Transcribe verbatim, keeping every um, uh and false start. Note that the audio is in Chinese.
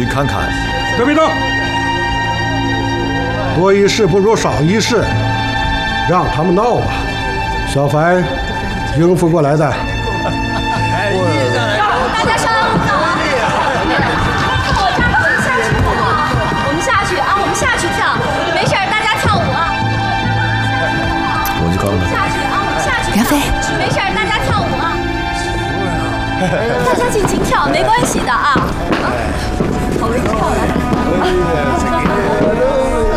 去看看。 别别动！多一事不如少一事，让他们闹吧。小凡应付过来的。 大家稍安勿躁啊！我扎我们下去跳啊！我们下去啊！我们下去跳，没事，大家跳舞啊！ 我就告诉你， 下去啊！我们下去。 杨飞， 没事，大家跳舞啊！大家尽情跳，没关系的啊！啊，好漂亮！